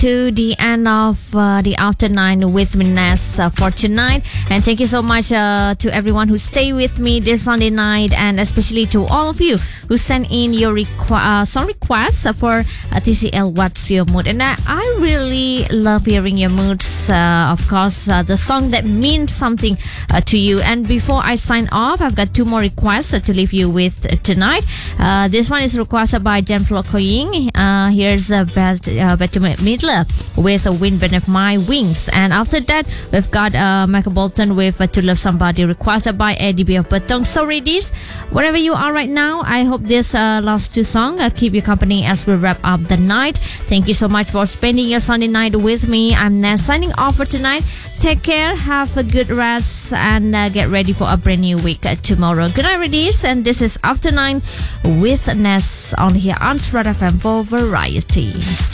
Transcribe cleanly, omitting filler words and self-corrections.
to the end of the After 9 with Ness for tonight, and thank you so much to everyone who stay with me this Sunday night, and especially to all of you who sent in your song requests for TCL What's Your Mood. And I really love hearing your moods, of course, the song that means something to you. And before I sign off, I've got two more requests to leave you with tonight. This one is requested by Jen Flokoying. Here's Betty Midler with a Wind Beneath My Wings. And after that, we've got Michael Bolton with To Love Somebody, requested by Eddie B of Betong. So ladies, wherever you are right now, I hope this last two songs keep you company as we wrap up the night. Thank you so much for spending your Sunday night with me. I'm Ness signing off for tonight. Take care, have a good rest, and get ready for a brand new week tomorrow. Good night, ladies, and this is After 9 with Ness on here on Trad FM for Variety.